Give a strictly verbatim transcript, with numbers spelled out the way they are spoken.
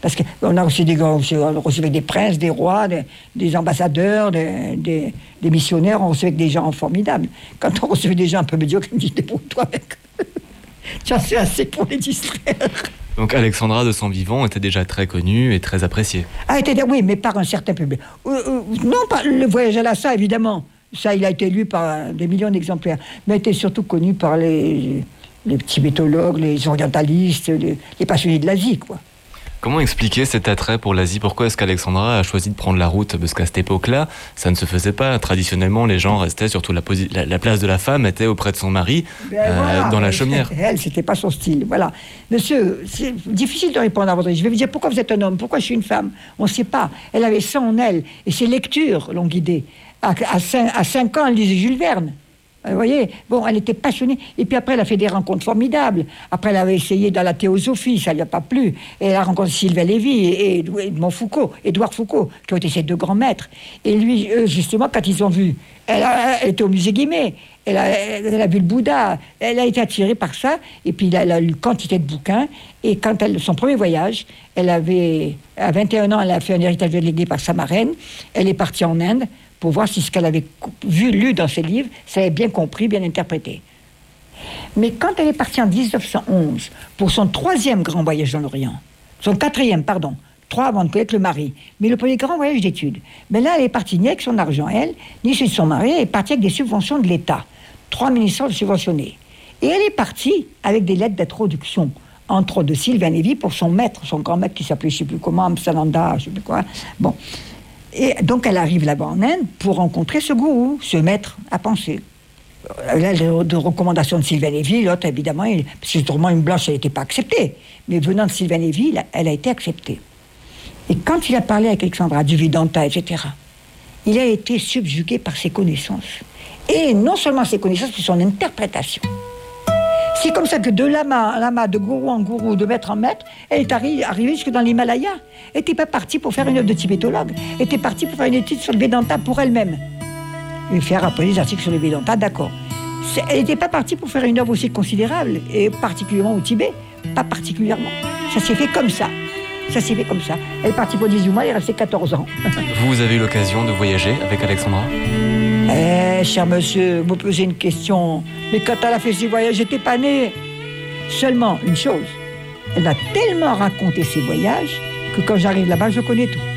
Parce qu'on a reçu des grands, on recevait des princes, des rois, des, des ambassadeurs, des, des, des missionnaires, on recevait des gens formidables. Quand on recevait des gens un peu médiocres, ils me disaient, débrouille-toi avec. Tu as fait assez pour les distraire. Donc Alexandra de son vivant était déjà très connue et très appréciée. Ah, était, oui, mais par un certain public. Euh, euh, non, pas le voyage à Lhasa, évidemment. Ça, il a été lu par des millions d'exemplaires. Mais il était surtout connu par les, les tibétologues, les orientalistes, les, les passionnés de l'Asie, quoi. Comment expliquer cet attrait pour l'Asie? Pourquoi est-ce qu'Alexandra a choisi de prendre la route? Parce qu'à cette époque-là, ça ne se faisait pas. Traditionnellement, les gens restaient, surtout la, posi- la, la place de la femme était auprès de son mari, ben euh, voilà, dans la chaumière. Elle, c'était pas son style. Voilà. Monsieur, c'est difficile de répondre à votre question. Je vais vous dire pourquoi vous êtes un homme, pourquoi je suis une femme. On ne sait pas. Elle avait ça en elle. Et ses lectures l'ont guidée. À, à, cinq, à cinq ans, elle lisait Jules Verne. Vous voyez, bon, elle était passionnée. Et puis après, elle a fait des rencontres formidables. Après, elle avait essayé dans la théosophie, ça ne lui a pas plu. Et elle a rencontré Sylvain Lévy et Edmond Foucault, Édouard Foucault, qui ont été ses deux grands maîtres. Et lui, eux, justement, quand ils ont vu, elle, a, elle était au musée Guimet, elle a, elle a vu le Bouddha, elle a été attirée par ça. Et puis, elle a lu quantité de bouquins. Et quand elle, son premier voyage, elle avait, à vingt et un ans, elle a fait un héritage de légué par sa marraine. Elle est partie en Inde pour voir si ce qu'elle avait vu, lu dans ses livres, ça avait bien compris, bien interprété. Mais quand elle est partie en dix-neuf cent onze pour son troisième grand voyage dans l'Orient, son quatrième, pardon, trois avant de connaître le mari, mais le premier grand voyage d'études, mais là, elle est partie ni avec son argent, elle, ni chez son mari, elle est partie avec des subventions de l'État, trois ministères subventionnés. Et elle est partie avec des lettres d'introduction, entre autres de Sylvain Lévy pour son maître, son grand maître qui s'appelait, je ne sais plus comment, Amsananda, je ne sais plus quoi. Bon. Et donc, elle arrive là-bas en Inde pour rencontrer ce gourou, ce maître à penser. Là, de recommandations de Sylvain Lévy, l'autre, évidemment, il, parce que sûrement une blanche, elle n'était pas acceptée. Mais venant de Sylvain Lévy, elle a été acceptée. Et quand il a parlé avec Alexandra du Vedanta, et cetera, il a été subjugué par ses connaissances. Et non seulement ses connaissances, mais son interprétation. C'est comme ça que de lama en lama, de gourou en gourou, de maître en maître, elle est arri- arrivée jusque dans l'Himalaya. Elle n'était pas partie pour faire une œuvre de tibétologue. Elle était partie pour faire une étude sur le Vedanta pour elle-même. Et faire après des articles sur le Vedanta, d'accord. C'est, elle n'était pas partie pour faire une œuvre aussi considérable, et particulièrement au Tibet. Pas particulièrement. Ça s'est fait comme ça. Ça s'est fait comme ça. Elle est partie pour dix-huit mois, elle est restée quatorze ans. Vous avez eu l'occasion de voyager avec Alexandra? Eh, cher monsieur, vous posez une question. Mais quand elle a fait ses voyages, j'étais pas née. Seulement une chose, elle m'a tellement raconté ses voyages que quand j'arrive là-bas, je connais tout.